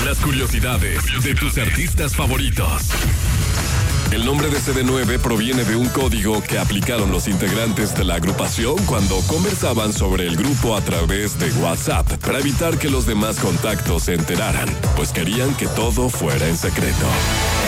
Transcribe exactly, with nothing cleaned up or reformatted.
Las curiosidades de tus artistas favoritos. El nombre de C D nueve proviene de un código que aplicaron los integrantes de la agrupación cuando conversaban sobre el grupo a través de WhatsApp para evitar que los demás contactos se enteraran, pues querían que todo fuera en secreto.